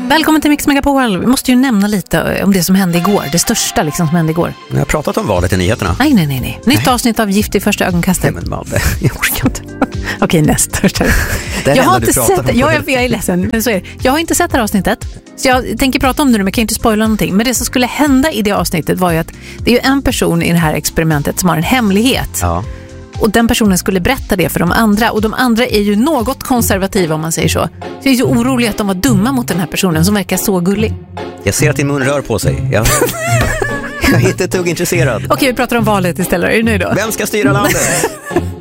Välkommen till Mix Megapol. Vi måste ju nämna lite om det som hände igår. Det största liksom som hände igår. Jag har pratat om valet i nyheterna. Nej. Nytt avsnitt av Gift i första ögonkastet. Nej men Madde, jag orkar inte. Okej, nästa. Jag har inte sett det. Jag är ledsen, men så är det. Jag har inte sett det här avsnittet. Så jag tänker prata om det nu, men jag kan inte spoila någonting. Men det som skulle hända i det avsnittet var ju att det är ju en person i det här experimentet som har en hemlighet. Ja. Och den personen skulle berätta det för de andra. Och de andra är ju något konservativa om man säger så. Så jag är så orolig att de var dumma mot den här personen som verkar så gullig. Jag ser att din mun rör på sig. Jag är inte ett dugg intresserad. Okej, vi pratar om valet istället. Är du nöjd då? Vem ska styra landet?